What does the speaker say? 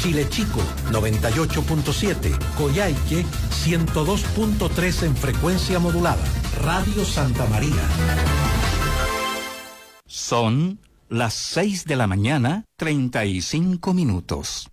Chile Chico, 98.7. Coyhaique, 102.3 en frecuencia modulada. Radio Santa María. Son las 6 de la mañana, 35 minutos.